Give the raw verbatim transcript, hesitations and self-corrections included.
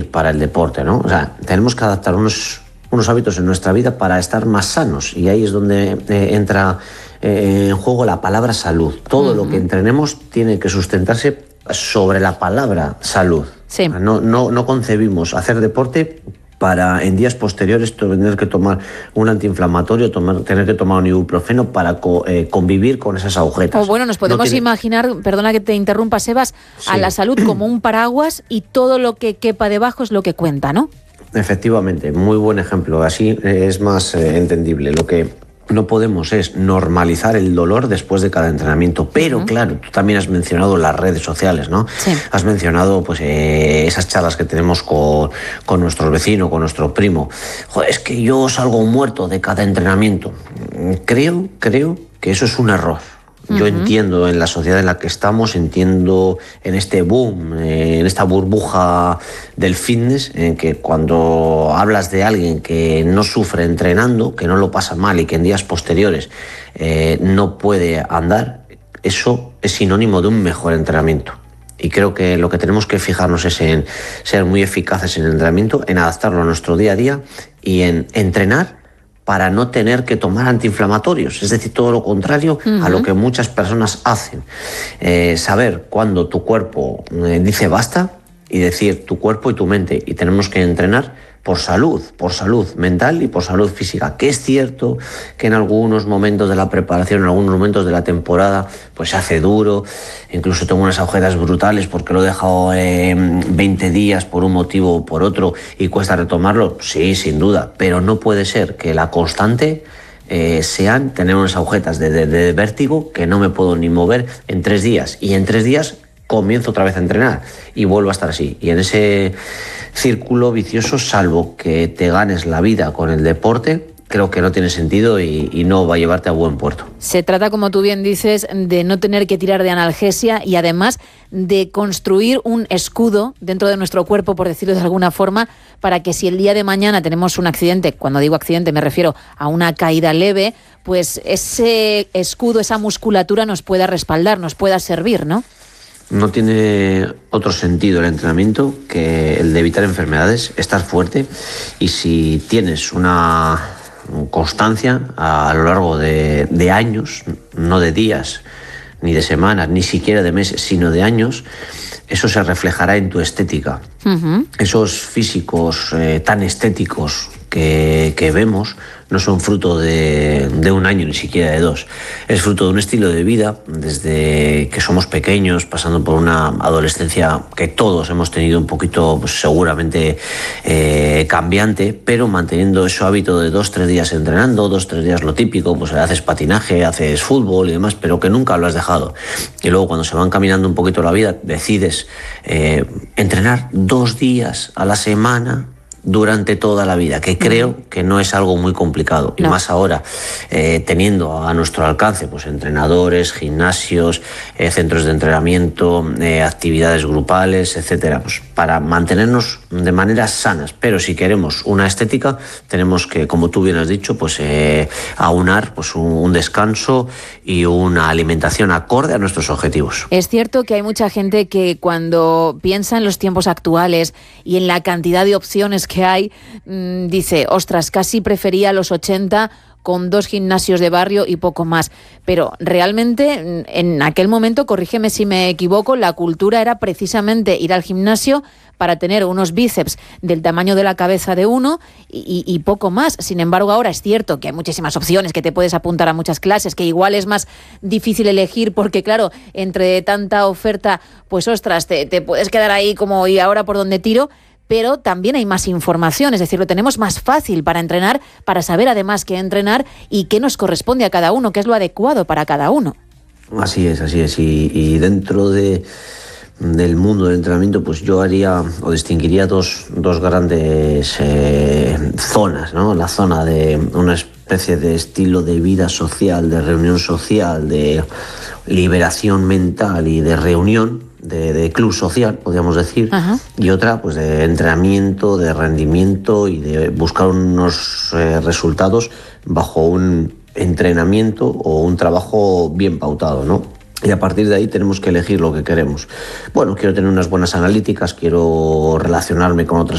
para el deporte, ¿no? O sea, tenemos que adaptar unos, unos hábitos en nuestra vida para estar más sanos, y ahí es donde eh, entra eh, en juego la palabra salud. Todo uh-huh. lo que entrenemos tiene que sustentarse sobre la palabra salud. Sí. No, no, no concebimos hacer deporte para en días posteriores tener que tomar un antiinflamatorio, tomar, tener que tomar un ibuprofeno para co, eh, convivir con esas agujetas. O bueno, nos podemos no tiene... imaginar, perdona que te interrumpa, Sebas, sí. a la salud como un paraguas y todo lo que quepa debajo es lo que cuenta, ¿no? Efectivamente, muy buen ejemplo. Así es más eh, entendible. Lo que no podemos es normalizar el dolor después de cada entrenamiento. Pero uh-huh. claro, tú también has mencionado las redes sociales, ¿no? Sí. Has mencionado pues eh, esas charlas que tenemos con, con nuestro vecino, con nuestro primo. Joder, es que yo salgo muerto de cada entrenamiento. Creo, creo que eso es un error. Yo uh-huh. entiendo en la sociedad en la que estamos, entiendo en este boom, eh, en esta burbuja del fitness, en que cuando hablas de alguien que no sufre entrenando, que no lo pasa mal y que en días posteriores eh, no puede andar, eso es sinónimo de un mejor entrenamiento. Y creo que lo que tenemos que fijarnos es en ser muy eficaces en el entrenamiento, en adaptarlo a nuestro día a día y en entrenar para no tener que tomar antiinflamatorios, es decir, todo lo contrario uh-huh. a lo que muchas personas hacen. Eh, saber cuándo tu cuerpo eh, dice basta y decir tu cuerpo y tu mente, y tenemos que entrenar por salud, por salud mental y por salud física, que es cierto que en algunos momentos de la preparación, en algunos momentos de la temporada, pues se hace duro, incluso tengo unas agujetas brutales porque lo he dejado eh, veinte días por un motivo o por otro y cuesta retomarlo, sí, sin duda, pero no puede ser que la constante eh, sean tener unas agujetas de, de, de vértigo que no me puedo ni mover en tres días, y en tres días comienzo otra vez a entrenar y vuelvo a estar así. Y en ese círculo vicioso, salvo que te ganes la vida con el deporte, creo que no tiene sentido y, y no va a llevarte a buen puerto. Se trata, como tú bien dices, de no tener que tirar de analgesia y además de construir un escudo dentro de nuestro cuerpo, por decirlo de alguna forma, para que si el día de mañana tenemos un accidente, cuando digo accidente me refiero a una caída leve, pues ese escudo, esa musculatura nos pueda respaldar, nos pueda servir, ¿no? No tiene otro sentido el entrenamiento que el de evitar enfermedades, estar fuerte, y si tienes una constancia a, a lo largo de, de años, no de días, ni de semanas, ni siquiera de meses, sino de años, eso se reflejará en tu estética. Uh-huh. Esos físicos eh, tan estéticos que, que vemos no son fruto de, de un año, ni siquiera de dos. Es fruto de un estilo de vida desde que somos pequeños, pasando por una adolescencia que todos hemos tenido un poquito, pues, seguramente eh, cambiante, pero manteniendo ese hábito de dos, tres días entrenando, dos, tres días lo típico, pues haces patinaje, haces fútbol y demás, pero que nunca lo has dejado. Y luego cuando se van caminando un poquito la vida, decides eh, entrenar dos días a la semana durante toda la vida, que creo que no es algo muy complicado, y no. más ahora eh, teniendo a nuestro alcance pues entrenadores, gimnasios, eh, centros de entrenamiento, eh, actividades grupales, etcétera, pues para mantenernos de maneras sanas. Pero si queremos una estética, tenemos que, como tú bien has dicho, pues eh, aunar pues un, un descanso y una alimentación acorde a nuestros objetivos. Es cierto que hay mucha gente que cuando piensa en los tiempos actuales y en la cantidad de opciones que hay, mmm, dice, ostras, casi prefería los ochenta con dos gimnasios de barrio y poco más. Pero realmente en aquel momento, corrígeme si me equivoco, la cultura era precisamente ir al gimnasio para tener unos bíceps del tamaño de la cabeza de uno y, y poco más. Sin embargo, ahora es cierto que hay muchísimas opciones, que te puedes apuntar a muchas clases, que igual es más difícil elegir porque, claro, entre tanta oferta, pues ostras, te, te puedes quedar ahí como, ¿y ahora por dónde tiro? Pero también hay más información, es decir, lo tenemos más fácil para entrenar, para saber además qué entrenar y qué nos corresponde a cada uno, qué es lo adecuado para cada uno. Así es, así es. Y, y dentro de, del mundo del entrenamiento, pues yo haría o distinguiría dos, dos grandes eh, zonas, ¿no? La zona de una especie de estilo de vida social, de reunión social, de liberación mental y de reunión, De, de club social, podríamos decir. Ajá. Y otra pues de entrenamiento, de rendimiento y de buscar unos eh, resultados bajo un entrenamiento o un trabajo bien pautado, ¿no? Y a partir de ahí tenemos que elegir lo que queremos. Bueno, quiero tener unas buenas analíticas, quiero relacionarme con otras